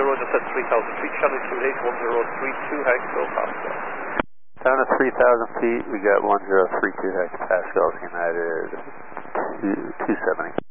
just at 3,000 feet, Charlie 28, 1032 hectopascal. Down to 3,000 feet, we got 1032 hectopascals, United 270.